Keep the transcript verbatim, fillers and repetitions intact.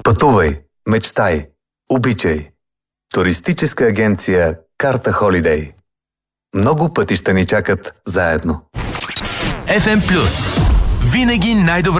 Пътувай, мечтай, обичай. Туристическа агенция Карта Холидей. Много пътища ни чакат заедно. еф ем Плюс. Винаги най-добре.